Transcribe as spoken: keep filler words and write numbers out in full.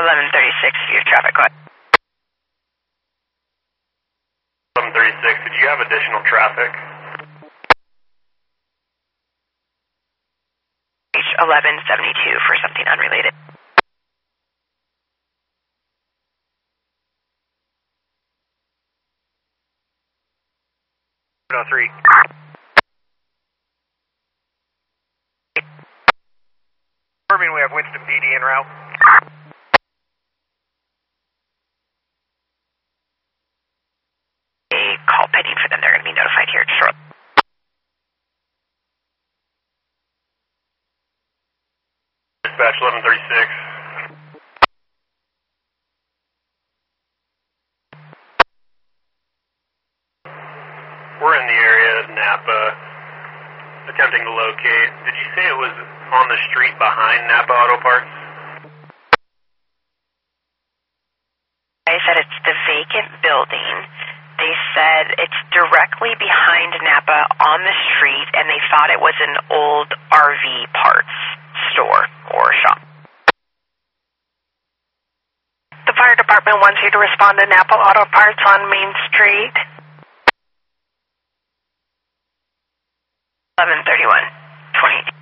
eleven thirty-six, your traffic code. eleven thirty-six, did you have additional traffic? eleven seventy-two for something unrelated. oh three. Confirming we have Winston P D en route. A call pending for them. They're going to be notified here shortly. Dispatch eleven thirty-six. We're in the area of Napa, attempting to locate. Did you say it was on the street behind Napa Auto Parts? I said it's the vacant building. They said it's directly behind Napa on the street, and they thought it was an old R V parts store or shop. The fire department wants you to respond to Napa Auto Parts on Main Street. eleven thirty-one twenty.